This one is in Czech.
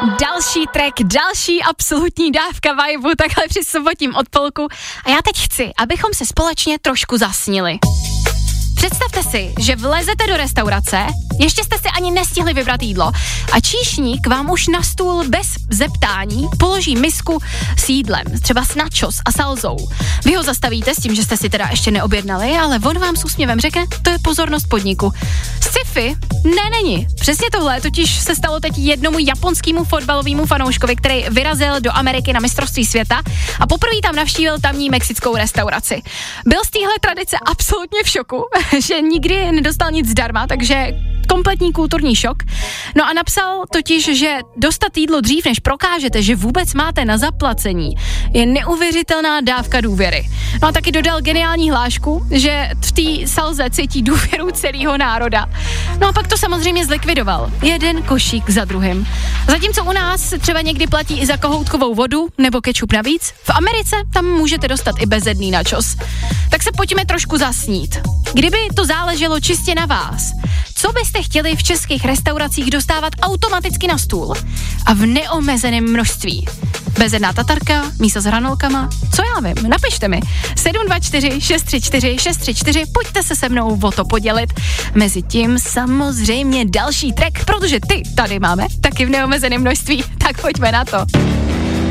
Další track, další absolutní dávka vibu takhle při sobotním odpolku. A já teď chci, abychom se společně trošku zasnili. Představte si, že vlezete do restaurace, ještě jste si ani nestihli vybrat jídlo a číšník vám už na stůl bez zeptání položí misku s jídlem, třeba s nachos a salzou. Vy ho zastavíte s tím, že jste si teda ještě neobjednali, ale on vám s úsměvem řekne, to je pozornost podniku. Sci-fi? Ne, není. Přesně tohle totiž se stalo teď jednomu japonskému fotbalovému fanouškovi, který vyrazil do Ameriky na mistrovství světa a poprvé tam navštívil tamní mexickou restauraci. Byl z téhle tradice absolutně v šoku, že nikdy nedostal nic zdarma, takže kompletní kulturní šok. No a napsal totiž, že dostat jídlo dřív, než prokážete, že vůbec máte na zaplacení, je neuvěřitelná dávka důvěry. No a taky dodal geniální hlášku, že v té salze cítí důvěru celého národa. No a pak to samozřejmě zlikvidoval. Jeden košík za druhým. Zatímco u nás se třeba někdy platí i za kohoutkovou vodu nebo kečup navíc, v Americe tam můžete dostat i bezedný nachos. Tak se pojďme trošku zasnít. Kdyby to záleželo čistě na vás, co byste chtěli v českých restauracích dostávat automaticky na stůl a v neomezeném množství? Bezedná tatarka, mísa s hranolkama, co já vím, napište mi. 724 634 634, pojďte se mnou o to podělit. Mezitím samozřejmě další track, protože ty tady máme taky v neomezeném množství, tak pojďme na to.